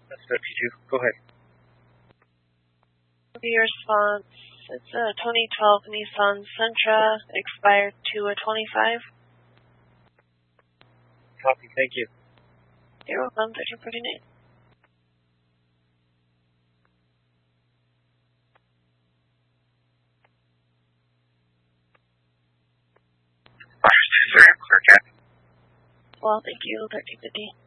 That's 52. Go ahead. The response, it's a 2012 Nissan Sentra, expired to a 25. Copy, thank you. You're welcome, 1349. Well, thank you, 1350.